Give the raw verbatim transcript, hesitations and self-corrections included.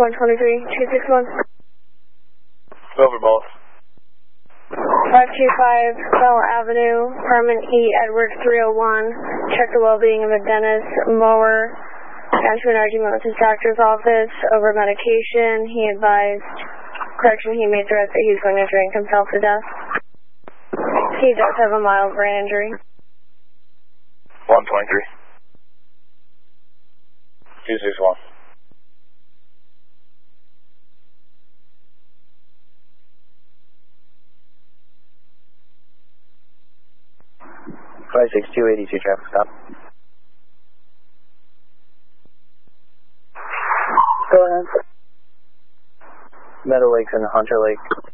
one twenty-three, two six one. Over both. five two five Bell Avenue, Herman E. Edwards three oh one. Check the well-being of a Dennis Mower. Down to an argument with his doctor's office over medication. He advised, correction, he made threats that he was going to drink himself to death. He does have a mild brain injury. one twenty-three. two six one. five six two eighty-two traffic stop. Go ahead. Meadow Lakes and Hunter Lake.